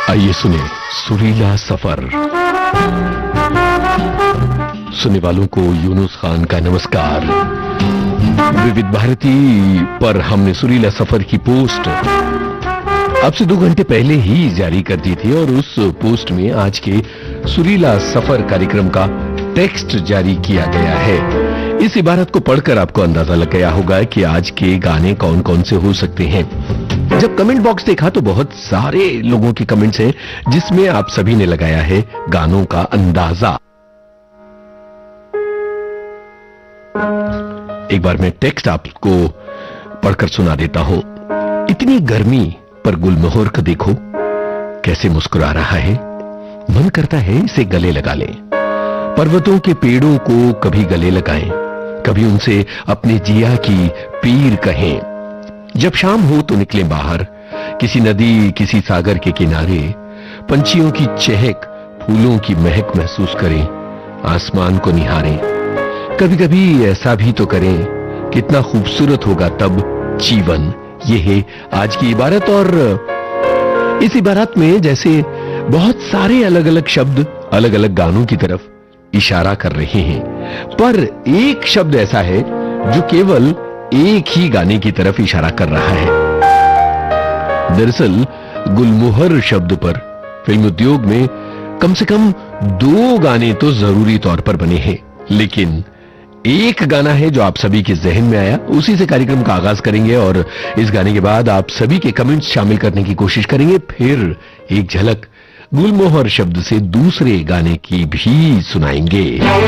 आइए सुने सुरीला सफर। सुनने वालों को यूनुस खान का नमस्कार। विविध भारती पर हमने सुरीला सफर की पोस्ट अब से 2 घंटे पहले ही जारी कर दी थी और उस पोस्ट में आज के सुरीला सफर कार्यक्रम का टेक्स्ट जारी किया गया है। इस इबारत को पढ़कर आपको अंदाजा लग गया होगा कि आज के गाने कौन कौन से हो सकते हैं। जब कमेंट बॉक्स देखा तो बहुत सारे लोगों के कमेंट्स हैं जिसमें आप सभी ने लगाया है गानों का अंदाजा। एक बार मैं टेक्स्ट आपको पढ़कर सुना देता हूं। इतनी गर्मी पर गुलमोहर को देखो कैसे मुस्कुरा रहा है, मन करता है इसे गले लगा लें। पर्वतों के पेड़ों को कभी गले लगाएं, कभी उनसे अपने जिया की पीर कहें। जब शाम हो तो निकलें बाहर, किसी नदी किसी सागर के किनारे, पंछियों की चहक फूलों की महक महसूस करें, आसमान को निहारें। कभी कभी ऐसा भी तो करें, कितना खूबसूरत होगा तब जीवन। ये है आज की इबारत और इस इबारत में जैसे बहुत सारे अलग अलग शब्द अलग अलग गानों की तरफ इशारा कर रहे हैं, पर एक शब्द ऐसा है जो केवल एक ही गाने की तरफ इशारा कर रहा है। दरअसल गुलमोहर शब्द पर फिल्म उद्योग में कम से कम 2 गाने तो जरूरी तौर पर बने हैं, लेकिन एक गाना है जो आप सभी के जहन में आया, उसी से कार्यक्रम का आगाज करेंगे और इस गाने के बाद आप सभी के कमेंट्स शामिल करने की कोशिश करेंगे। फिर एक झलक गुलमोहर शब्द से दूसरे गाने की भी सुनाएंगे।